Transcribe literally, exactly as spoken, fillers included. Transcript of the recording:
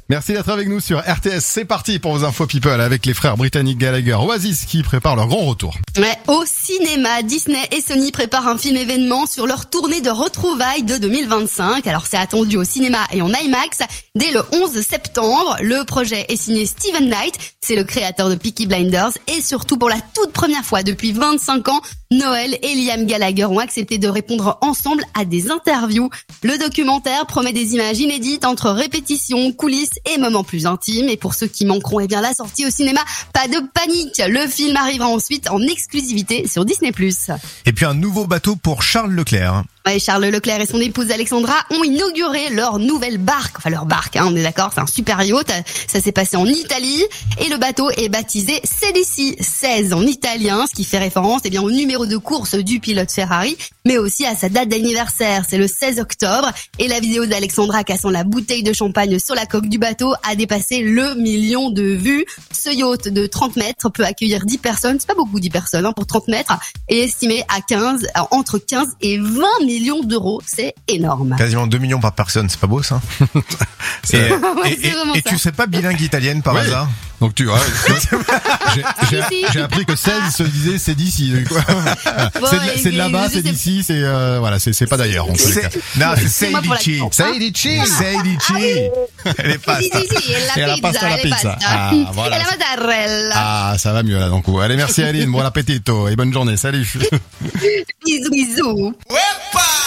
Merci d'être avec nous sur R T S. C'est parti pour vos infos people avec les frères britanniques Gallagher, Oasis qui préparent leur grand retour. Ouais, au cinéma, Disney et Sony préparent un film événement sur leur tournée de retrouvailles de deux mille vingt-cinq. Alors c'est attendu au cinéma et en IMAX dès le onze septembre. Le projet est signé Steven Knight, c'est le créateur de Peaky Blinders et surtout pour la toute première fois depuis vingt-cinq ans, Noël et Liam Gallagher ont accepté de répondre ensemble à des interviews. Le documentaire promet des images inédites entre répétitions, coulisses et moments plus intimes. Et pour ceux qui manqueront, eh bien la sortie au cinéma, pas de panique. Le film arrivera ensuite en exclusivité sur Disney plus. Et puis un nouveau bateau pour Charles Leclerc. Ouais, Charles Leclerc et son épouse Alexandra ont inauguré leur nouvelle barque. Enfin, leur barque, hein, on est d'accord, c'est un super yacht. Ça s'est passé en Italie. Et le bateau est baptisé seize seize en italien, ce qui fait référence eh bien, au numéro de course du pilote Ferrari, mais aussi à sa date d'anniversaire. C'est le seize octobre. Et la vidéo d'Alexandra cassant la bouteille de champagne sur la coque du bateau a dépassé le million de vues. Ce yacht de trente mètres peut accueillir dix personnes. C'est pas beaucoup dix personnes hein, pour trente mètres. Et estimé à quinze, entre quinze et vingt millions d'euros. C'est énorme. Quasiment deux millions par personne, c'est pas beau ça? Et, et, Ouais, et, et tu sais pas bilingue italienne par Oui. hasard? Donc tu vois, j'ai, j'ai, j'ai appris que seize se disait c'est d'ici. Quoi. Bon, c'est, de, c'est de là-bas, je c'est sais- d'ici, c'est euh, voilà, c'est, c'est pas d'ailleurs. En tous les C'est, cas. non, c'est C'est moi pour Seidici. l'accent. Seidici. Seidici. Elle est pas Si, si, si, et Et la la pizza, pasta, la et pizza. pasta. Ah, voilà. Et la mozzarella. Ah, ça va mieux là donc. Allez, merci Aline, bon appétito et bonne journée. Salut. Bisous, bisous. Wepa!